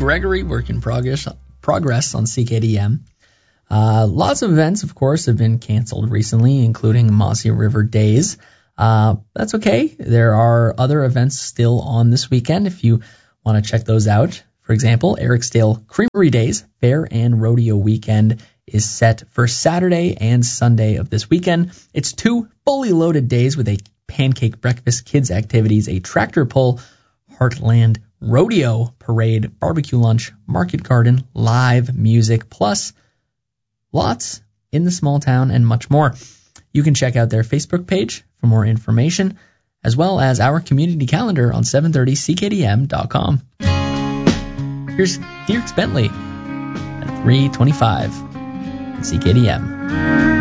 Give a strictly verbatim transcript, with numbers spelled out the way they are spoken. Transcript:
Gregory, work in progress, progress on C K D M. Uh, lots of events, of course, have been canceled recently, including Mossy River Days. Uh, that's okay. There are other events still on this weekend if you want to check those out. For example, Ericsdale Creamery Days, Fair and Rodeo Weekend is set for Saturday and Sunday of this weekend. It's two fully loaded days with a pancake breakfast, kids activities, a tractor pull, Heartland Rodeo Parade, barbecue lunch, market garden, live music, plus lots in the small town and much more. You can check out their Facebook page for more information, as well as our community calendar on seven thirty C K D M dot com. Here's Dierks Bentley at three twenty-five at C K D M.